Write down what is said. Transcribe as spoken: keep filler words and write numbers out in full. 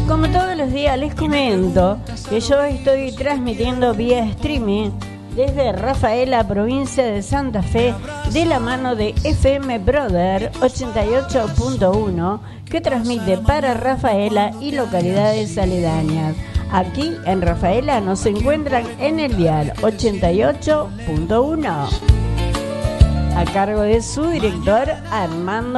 como todos los días les comento que yo estoy transmitiendo vía streaming desde Rafaela, provincia de Santa Fe, de la mano de F M Brother ochenta y ocho punto uno, que transmite para Rafaela y localidades aledañas. Aquí en Rafaela nos encuentran en el dial ochenta y ocho punto uno, a cargo de su director Armando